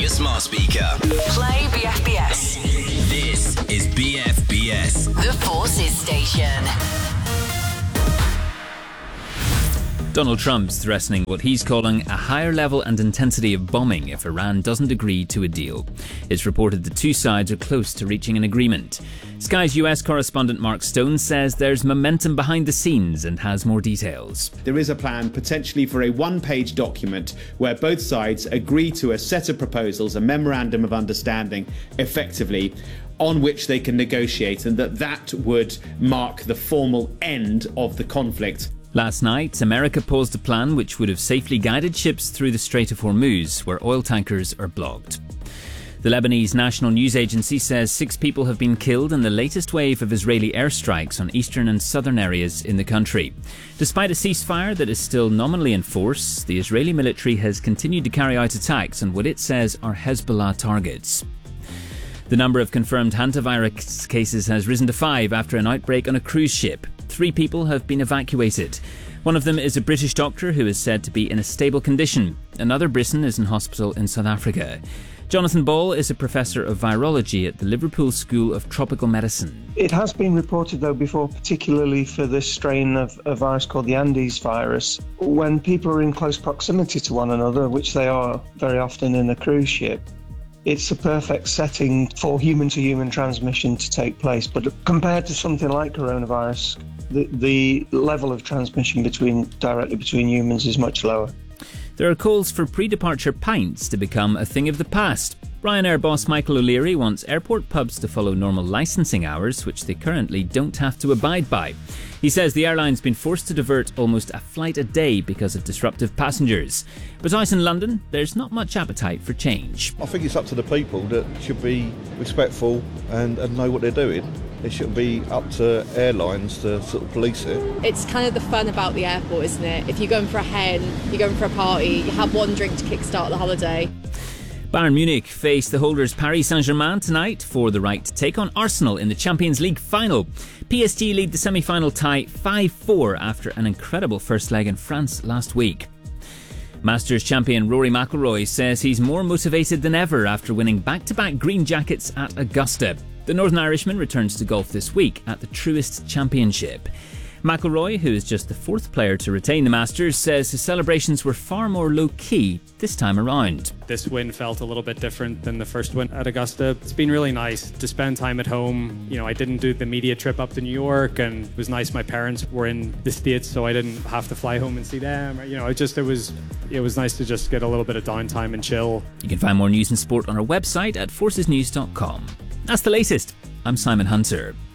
your smart speaker. Play BFBS. This is BFBS. The Forces Station. Donald Trump's threatening what he's calling a higher level and intensity of bombing if Iran doesn't agree to a deal. It's reported the two sides are close to reaching an agreement. Sky's US correspondent Mark Stone says there's momentum behind the scenes and has more details. There is a plan potentially for a one-page document where both sides agree to a set of proposals, a memorandum of understanding, effectively, on which they can negotiate, and that would mark the formal end of the conflict. Last night, America paused a plan which would have safely guided ships through the Strait of Hormuz, where oil tankers are blocked. The Lebanese National News Agency says 6 people have been killed in the latest wave of Israeli airstrikes on eastern and southern areas in the country. Despite a ceasefire that is still nominally in force, the Israeli military has continued to carry out attacks on what it says are Hezbollah targets. The number of confirmed hantavirus cases has risen to 5 after an outbreak on a cruise ship. 3 people have been evacuated. One of them is a British doctor who is said to be in a stable condition. Another Briton is in hospital in South Africa. Jonathan Ball is a professor of virology at the Liverpool School of Tropical Medicine. It has been reported, though, before, particularly for this strain of a virus called the Andes virus, when people are in close proximity to one another, which they are very often in a cruise ship. It's a perfect setting for human-to-human transmission to take place. But compared to something like coronavirus, the level of transmission directly between humans is much lower. There are calls for pre-departure pints to become a thing of the past. Ryanair boss Michael O'Leary wants airport pubs to follow normal licensing hours, which they currently don't have to abide by. He says the airline's been forced to divert almost a flight a day because of disruptive passengers. But out in London, there's not much appetite for change. I think it's up to the people that should be respectful and know what they're doing. It shouldn't be up to airlines to sort of police it. It's kind of the fun about the airport, isn't it? If you're going for a hen, you're going for a party, you have one drink to kickstart the holiday. Bayern Munich face the holders Paris Saint-Germain tonight for the right to take on Arsenal in the Champions League final. PSG lead the semi-final tie 5-4 after an incredible first leg in France last week. Masters champion Rory McIlroy says he's more motivated than ever after winning back-to-back green jackets at Augusta. The Northern Irishman returns to golf this week at the Truist Championship. McIlroy, who is just the 4th player to retain the Masters, says his celebrations were far more low-key this time around. This win felt a little bit different than the first win at Augusta. It's been really nice to spend time at home. You know, I didn't do the media trip up to New York, and it was nice my parents were in the States, so I didn't have to fly home and see them. You know, it was nice to just get a little bit of downtime and chill. You can find more news and sport on our website at forcesnews.com. That's the latest. I'm Simon Hunter.